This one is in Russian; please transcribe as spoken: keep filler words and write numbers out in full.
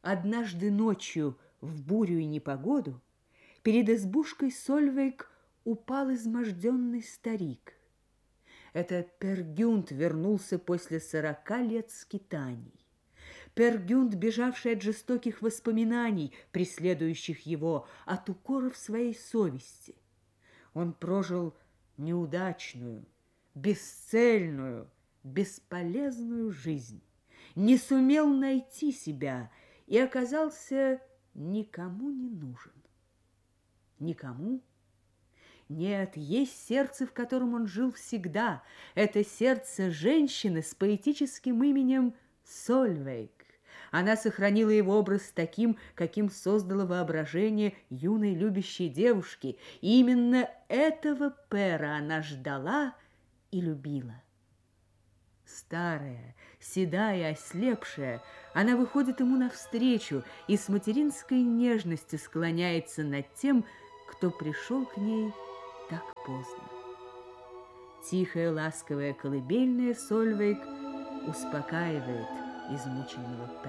Однажды ночью в бурю и непогоду перед избушкой Сольвейг упал изможденный старик. Это Пер Гюнд вернулся после сорока лет скитаний. Пер Гюнд, бежавший от жестоких воспоминаний, преследующих его, от укоров своей совести. Он прожил неудачную, бесцельную, бесполезную жизнь, не сумел найти себя и оказался никому не нужен. Никому? Нет, есть сердце, в котором он жил всегда. Это сердце женщины с поэтическим именем Сольвейг. Она сохранила его образ таким, каким создало воображение юной любящей девушки. И именно этого Пера она ждала и любила. Старая, седая, ослепшая, она выходит ему навстречу и с материнской нежностью склоняется над тем, кто пришел к ней так поздно. Тихая, ласковая колыбельная Сольвейг успокаивает измученного Пера.